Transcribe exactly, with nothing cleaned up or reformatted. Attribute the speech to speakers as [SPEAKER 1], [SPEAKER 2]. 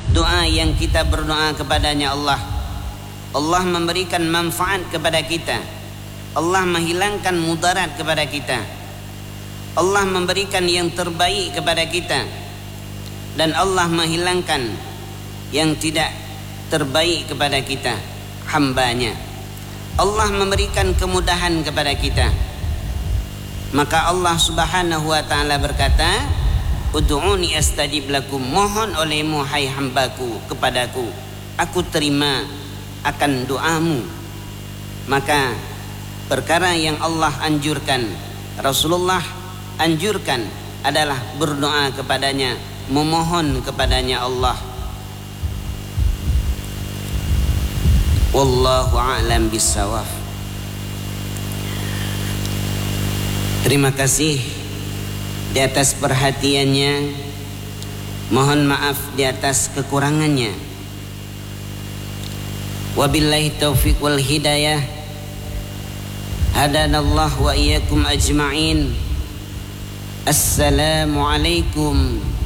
[SPEAKER 1] doa yang kita berdoa kepadanya Allah, Allah memberikan manfaat kepada kita, Allah menghilangkan mudarat kepada kita, Allah memberikan yang terbaik kepada kita, dan Allah menghilangkan yang tidak terbaik kepada kita, hambanya. Allah memberikan kemudahan kepada kita. Maka Allah Subhanahu wa ta'ala berkata, ud'uni astajib lakum, mohon olehmu hai hambaku kepadaku, aku terima akan doamu. Maka perkara yang Allah anjurkan, Rasulullah anjurkan adalah berdoa kepadanya, memohon kepadanya Allah. Wallahu a'lam bissawab. Terima kasih di atas perhatiannya, mohon maaf di atas kekurangannya. Wabillahi taufiq wal hidayah. Hadanallah wa iyyakum ajma'in. Assalamualaikum